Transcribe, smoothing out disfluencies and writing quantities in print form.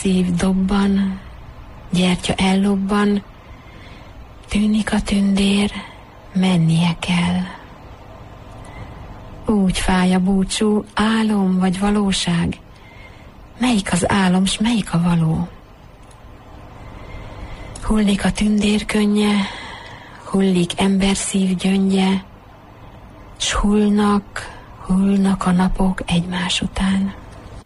szív dobban, gyertya ellobban, tűnik a tündér, mennie kell. Úgy fáj a búcsú, álom vagy valóság, melyik az álom, s melyik a való? Hullik a tündér könnye, hullik ember szív gyöngye, s hullnak a napok egymás után.